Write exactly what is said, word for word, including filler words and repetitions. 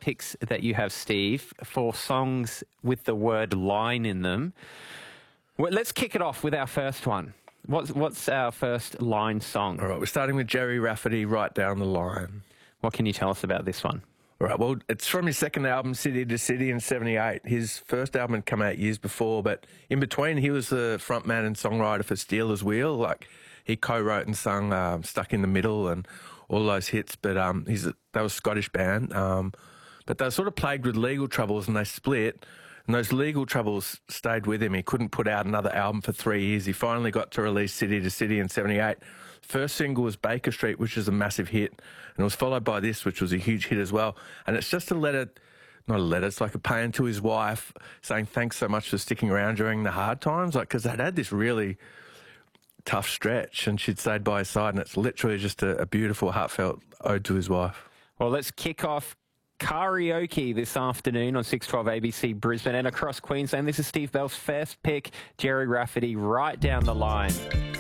picks that you have, Steve, for songs with the word line in them. Well, let's kick it off with our first one. What's, what's our first line song? All right, we're starting with Gerry Rafferty, Right Down the Line. What can you tell us about this one? All right, well, it's from his second album, City to City, in seventy-eight. His first album had come out years before, but in between, he was the frontman and songwriter for Stealers Wheel. Like, he co-wrote and sung um, Stuck in the Middle and all those hits, but um, he's a, they were a Scottish band. Um, but they were sort of plagued with legal troubles, and they split. And those legal troubles stayed with him. He couldn't put out another album for three years. He finally got to release City to City in seventy-eight. First single was Baker Street, which was a massive hit. And it was followed by this, which was a huge hit as well. And it's just a letter, not a letter, it's like a paean to his wife saying thanks so much for sticking around during the hard times. Like, because they'd had this really tough stretch and she'd stayed by his side. And it's literally just a, a beautiful, heartfelt ode to his wife. Well, let's kick off karaoke this afternoon on six twelve A B C Brisbane and across Queensland. This is Steve Bell's first pick, Gerry Rafferty, Right Down the Line.